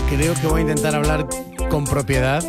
creo que voy a intentar hablar con propiedad.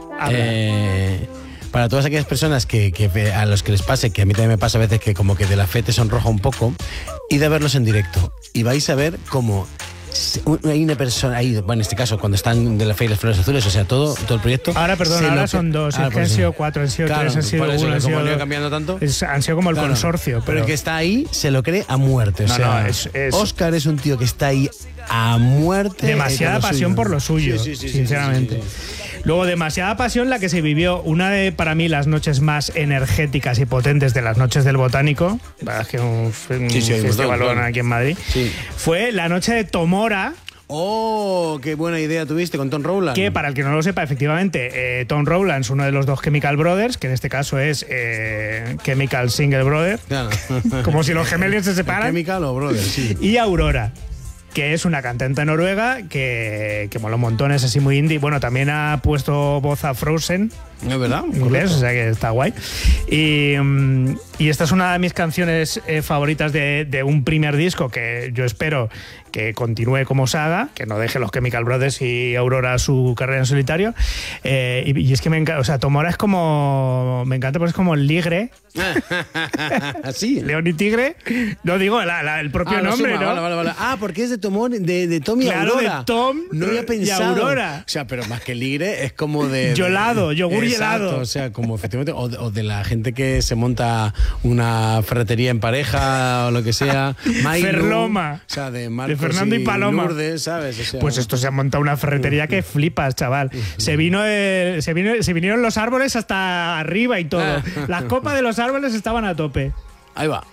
Para todas aquellas personas que a los que les pase, que a mí también me pasa a veces que como que de la fe te sonroja un poco, id a verlos en directo y vais a ver cómo hay una persona ahí, bueno, en este caso cuando están de la fe y las flores azules, o sea, todo el proyecto. Ahora, perdón, ahora son dos, es que han sido 4, han sido 3, han sido 1, han sido como cambiando tanto. Han sido como el consorcio. Pero el que está ahí se lo cree a muerte. O sea, Óscar es un tío que está ahí a muerte. Demasiada pasión por lo suyo, sinceramente. Sí. Luego, demasiada pasión la que se vivió, una de, para mí, las noches más energéticas y potentes de las noches del Botánico, es que un festivalón aquí en Madrid, fue la noche de Tomora. ¡Oh, qué buena idea tuviste con Tom Rowland! Que, para el que no lo sepa, efectivamente, Tom Rowland es uno de los dos Chemical Brothers, que en este caso es Chemical Single Brother, claro. Como si los gemelos se separan. Chemical o Brother, sí. Y Aurora, que es una cantante noruega que mola un montón, es así muy indie. Bueno, también ha puesto voz a Frozen. ¿Es verdad? En inglés, o sea que está guay. Y esta es una de mis canciones favoritas de un primer disco que yo espero que continúe como saga, que no deje los Chemical Brothers y Aurora su carrera en solitario. Y es que me encanta, o sea, Tomora es como... Me encanta porque es como el ligre. ¿Así? León y Tigre. No digo el propio nombre, ¿no? Vale. Ah, porque es de Tom y Aurora. De Tom no había pensado. Y Aurora. O sea, pero más que ligre es como de... yogur y helado. O sea, como efectivamente... O de la gente que se monta una ferretería en pareja o lo que sea. Ferloma. O sea, de Marcos Fernando y Paloma. Lourdes, ¿sabes? O sea, pues esto se ha montado una ferretería que flipas, chaval. Se vinieron los árboles hasta arriba y todo. Las copas de los árboles estaban a tope. Ahí va.